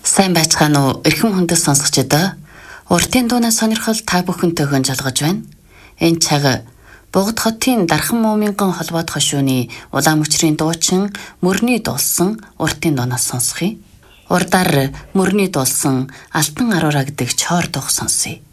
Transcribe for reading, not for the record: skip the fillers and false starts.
Сайн байцгаана уу? Эрхэм хүндэс сонсогчдоо. Уртын дуунаа сонирхол та бүхэнтэйгэн жалгаж байна. Энэ цаг Богд хотын Дархан Мууминган холбоот хошууны улаан мөчрийн дуучин мөрний дуулсан уртын дуунаас сонсхий. Урдаар мөрний дуулсан Алтан Аруураа гэдэг чоор дууг сонсъё.